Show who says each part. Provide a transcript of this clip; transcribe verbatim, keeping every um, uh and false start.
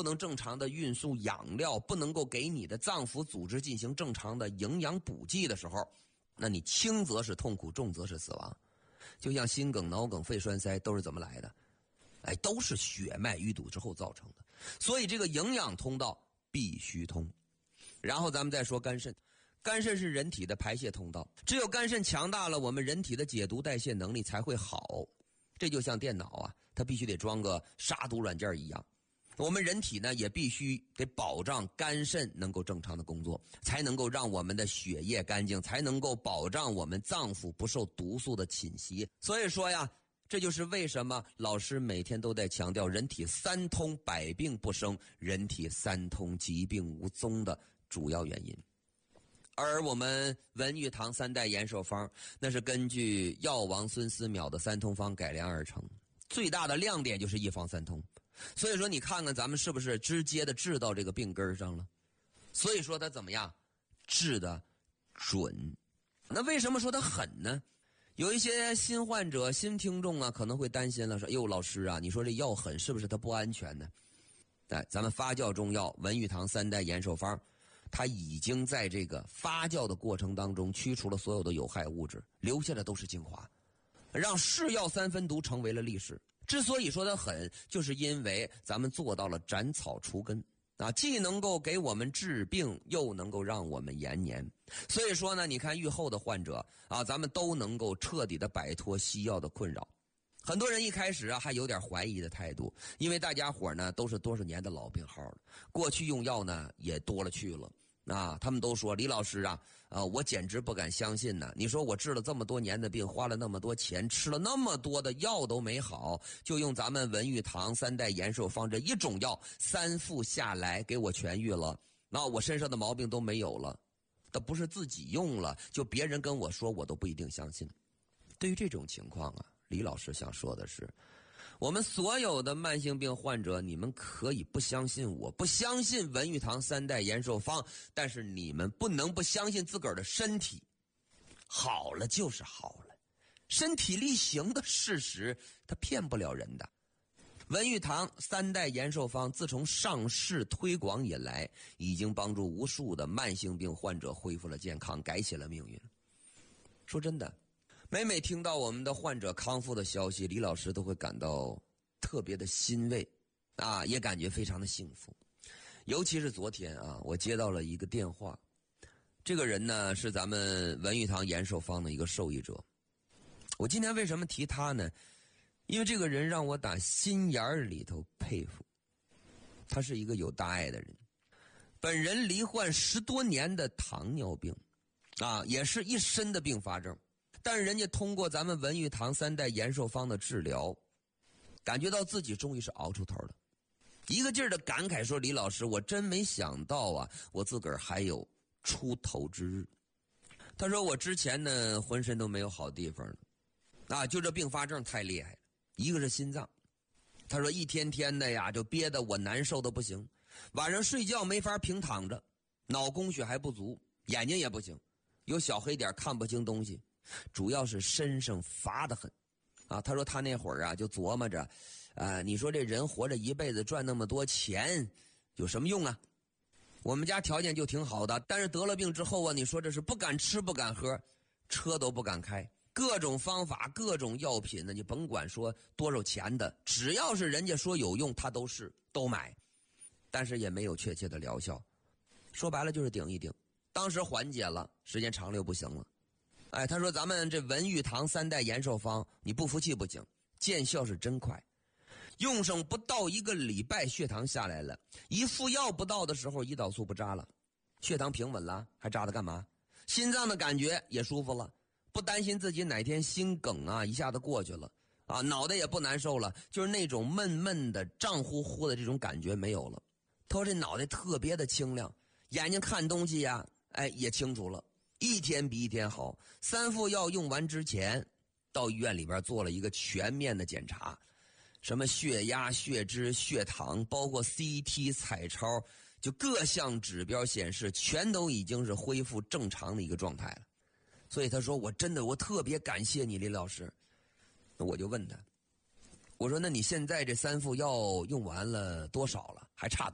Speaker 1: 能正常的运输养料，不能够给你的脏腑组织进行正常的营养补给的时候，那你轻则是痛苦，重则是死亡。就像心梗、脑梗、肺栓塞都是怎么来的？哎，都是血脉淤堵之后造成的。所以这个营养通道必须通。然后咱们再说肝肾，肝肾是人体的排泄通道，只有肝肾强大了，我们人体的解毒代谢能力才会好。这就像电脑啊，它必须得装个杀毒软件一样。我们人体呢也必须得保障肝肾能够正常的工作，才能够让我们的血液干净，才能够保障我们脏腑不受毒素的侵袭。所以说呀，这就是为什么老师每天都在强调人体三通百病不生，人体三通疾病无踪的主要原因。而我们文玉堂三代延寿方，那是根据药王孙思邈的三通方改良而成，最大的亮点就是一方三通。所以说你看看咱们是不是直接的治到这个病根上了。所以说它怎么样治的准。那为什么说它狠呢？有一些新患者新听众啊可能会担心了，说哟老师啊，你说这药狠是不是它不安全呢？哎，咱们发酵中药文玉堂三代延寿方，它已经在这个发酵的过程当中驱除了所有的有害物质，留下的都是精华，让是药三分毒成为了历史。之所以说它狠，就是因为咱们做到了斩草除根啊，既能够给我们治病，又能够让我们延年。所以说呢，你看愈后的患者啊，咱们都能够彻底的摆脱西药的困扰。很多人一开始啊还有点怀疑的态度，因为大家伙呢都是多少年的老病号了，过去用药呢也多了去了啊，他们都说李老师啊，呃，我简直不敢相信呢。你说我治了这么多年的病，花了那么多钱，吃了那么多的药都没好，就用咱们文玉堂三代延寿方这一种药，三副下来给我痊愈了，那我身上的毛病都没有了。这不是自己用了，就别人跟我说，我都不一定相信。对于这种情况啊，李老师想说的是，我们所有的慢性病患者，你们可以不相信我，不相信文玉堂三代延寿方，但是你们不能不相信自个儿的身体。好了就是好了，身体力行的事实，它骗不了人的。文玉堂三代延寿方自从上市推广以来，已经帮助无数的慢性病患者恢复了健康，改写了命运。说真的，每每听到我们的患者康复的消息，李老师都会感到特别的欣慰啊，也感觉非常的幸福。尤其是昨天啊，我接到了一个电话，这个人呢是咱们文玉堂延寿方的一个受益者。我今天为什么提他呢？因为这个人让我打心眼里头佩服。他是一个有大爱的人，本人罹患十多年的糖尿病啊，也是一身的并发症。但是人家通过咱们文玉堂三代延寿方的治疗，感觉到自己终于是熬出头了，一个劲儿的感慨说，李老师，我真没想到啊，我自个儿还有出头之日。他说我之前呢浑身都没有好地方了啊，就这并发症太厉害了，一个是心脏，他说一天天的呀就憋得我难受的不行，晚上睡觉没法平躺着，脑供血还不足，眼睛也不行，有小黑点看不清东西，主要是身上乏得很啊。他说他那会儿啊就琢磨着啊，你说这人活着一辈子赚那么多钱有什么用啊？我们家条件就挺好的，但是得了病之后啊，你说这是不敢吃不敢喝，车都不敢开，各种方法各种药品呢，你甭管说多少钱的，只要是人家说有用他都是都买，但是也没有确切的疗效。说白了就是顶一顶，当时缓解了，时间长了又不行了。哎，他说咱们这文玉堂三代延寿方，你不服气不行，见效是真快，用上不到一个礼拜，血糖下来了，一副药不到的时候，胰岛素不扎了，血糖平稳了，还扎它干嘛？心脏的感觉也舒服了，不担心自己哪天心梗啊一下子过去了啊，脑袋也不难受了，就是那种闷闷的胀乎乎的这种感觉没有了。他说这脑袋特别的清亮，眼睛看东西呀，哎也清楚了，一天比一天好。三副药用完之前，到医院里边做了一个全面的检查，什么血压、血脂、血糖，包括 C T 彩超，就各项指标显示全都已经是恢复正常的一个状态了。所以他说我真的我特别感谢你李老师。那我就问他，我说那你现在这三副药用完了多少了？还差